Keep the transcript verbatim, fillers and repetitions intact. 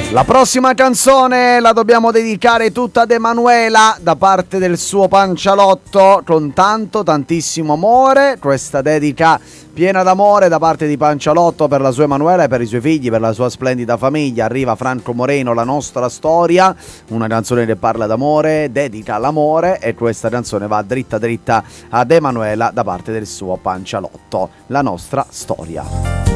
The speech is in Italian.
La prossima canzone la dobbiamo dedicare tutta ad Emanuela da parte del suo Pancialotto, con tanto tantissimo amore. Questa dedica piena d'amore da parte di Pancialotto per la sua Emanuela e per i suoi figli, per la sua splendida famiglia. Arriva Franco Moreno, La nostra storia, una canzone che parla d'amore, dedica all'amore, e questa canzone va dritta dritta ad Emanuela da parte del suo Pancialotto, La nostra storia.